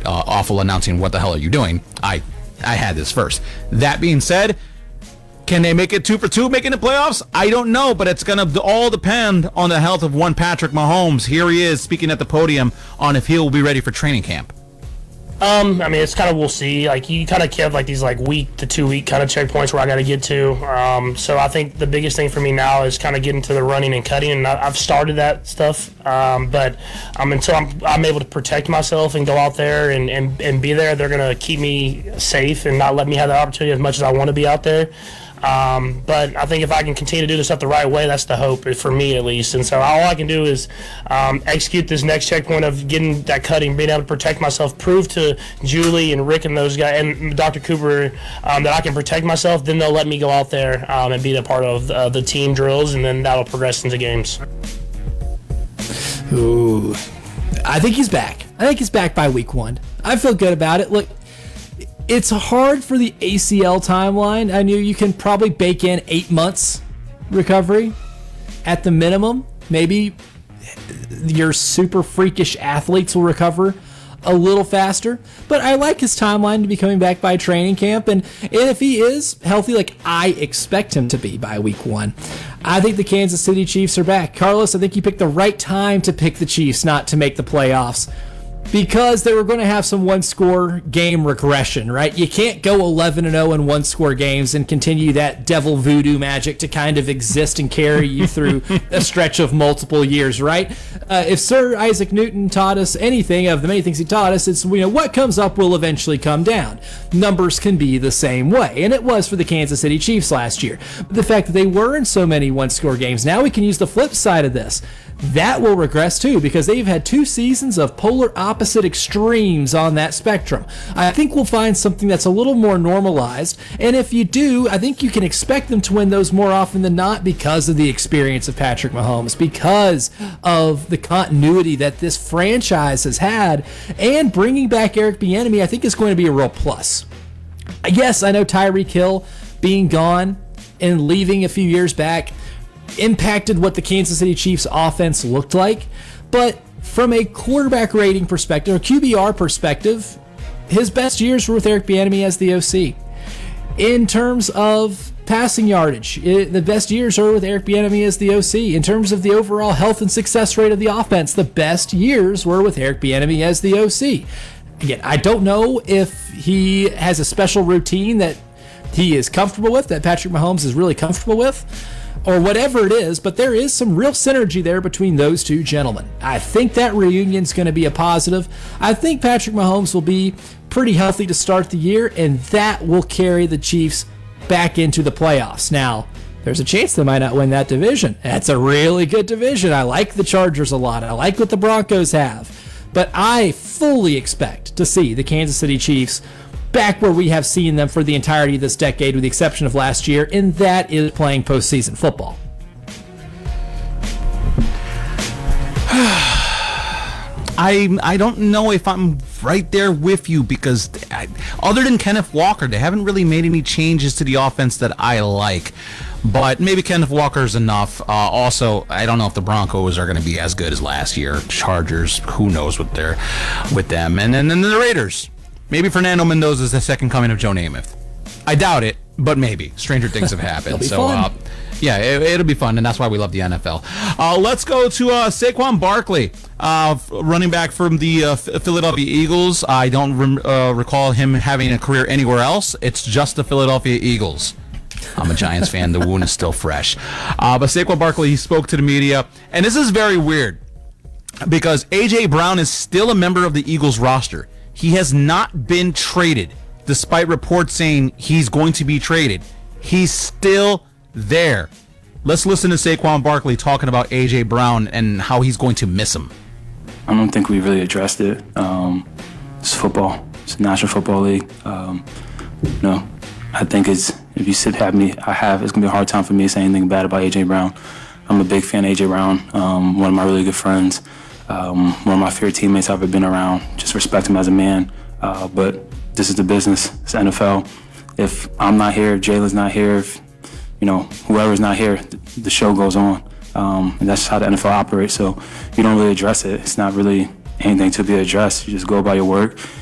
awful announcing, what the hell are you doing? I had this first. That being said, can they make it 2 for 2 making the playoffs? I don't know, but it's going to all depend on the health of one Patrick Mahomes. Here he is speaking at the podium on if he will be ready for training camp. I mean, it's kind of, we'll see. Like, you kind of have like these like week to 2 week kind of checkpoints where I got to get to. So I think the biggest thing for me now is kind of getting to the running and cutting, and I've started that stuff. But until I'm able to protect myself and go out there and be there, they're gonna keep me safe and not let me have the opportunity as much as I want to be out there. But I think if I can continue to do this stuff the right way, that's the hope for me at least. And so all I can do is execute this next checkpoint of getting that cutting, being able to protect myself, prove to Julie and Rick and those guys and Dr. Cooper that I can protect myself. Then they'll let me go out there and be a part of the team drills, and then that'll progress into games. Ooh, I think he's back. I think he's back by week 1. I feel good about it. Look, it's hard for the ACL timeline. I knew you can probably bake in 8 months recovery at the minimum. Maybe your super freakish athletes will recover a little faster. But I like his timeline to be coming back by training camp. And if he is healthy, like I expect him to be by week 1, I think the Kansas City Chiefs are back. Carlos, I think you picked the right time to pick the Chiefs not to make the playoffs, because they were going to have some one-score game regression, right? You can't go 11-0 in one-score games and continue that devil voodoo magic to kind of exist and carry you through a stretch of multiple years, right? If Sir Isaac Newton taught us anything, of the many things he taught us, it's, what comes up will eventually come down. Numbers can be the same way, and it was for the Kansas City Chiefs last year. But the fact that they were in so many one-score games, now we can use the flip side of this. That will regress too, because they've had 2 seasons of polar opposite extremes on that spectrum. I think we'll find something that's a little more normalized, and if you do, I think you can expect them to win those more often than not because of the experience of Patrick Mahomes, because of the continuity that this franchise has had, and bringing back Eric Bieniemy I think is going to be a real plus. Yes, I know Tyreek Hill being gone and leaving a few years back impacted what the Kansas City Chiefs offense looked like, but from a quarterback rating perspective, or QBR perspective, his best years were with Eric Bieniemy as the OC. In terms of passing yardage, the best years are with Eric Bieniemy as the OC. In terms of the overall health and success rate of the offense, the best years were with Eric Bieniemy as the OC. Again, I don't know if he has a special routine that he is comfortable with, that Patrick Mahomes is really comfortable with, or whatever it is, but there is some real synergy there between those two gentlemen. I think that reunion's going to be a positive. I think Patrick Mahomes will be pretty healthy to start the year, and that will carry the Chiefs back into the playoffs. Now, there's a chance they might not win that division. That's a really good division. I like the Chargers a lot. I like what the Broncos have. But I fully expect to see the Kansas City Chiefs back where we have seen them for the entirety of this decade, with the exception of last year, and that is playing postseason football. I don't know if I'm right there with you, because other than Kenneth Walker, they haven't really made any changes to the offense that I like. But maybe Kenneth Walker's enough. Also, I don't know if the Broncos are going to be as good as last year. Chargers, who knows what they're with them. And then the Raiders. Maybe Fernando Mendoza is the second coming of Joe Namath. I doubt it, but maybe. Stranger things have happened. So, yeah, it'll be fun, and that's why we love the NFL. Let's go to Saquon Barkley, running back from the Philadelphia Eagles. I don't recall him having a career anywhere else. It's just the Philadelphia Eagles. I'm a Giants fan. The wound is still fresh. But Saquon Barkley, he spoke to the media, and this is very weird, because A.J. Brown is still a member of the Eagles roster. He has not been traded, despite reports saying he's going to be traded. He's still there. Let's listen to Saquon Barkley talking about A.J. Brown and how he's going to miss him. I don't think we really addressed it. It's football. It's the National Football League. I think if you it's going to be a hard time for me to say anything bad about A.J. Brown. I'm a big fan of A.J. Brown, one of my really good friends. One of my favorite teammates I've ever been around. Just respect him as a man. But this is the business. It's the NFL. If I'm not here, if Jalen's not here, if whoever's not here, the show goes on. And that's how the NFL operates. So you don't really address it. It's not really anything to be addressed. You just go about your work.